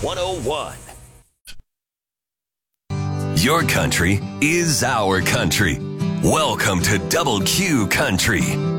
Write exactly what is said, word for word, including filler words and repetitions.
one oh one. Your country is our country. Welcome to Double Q Country.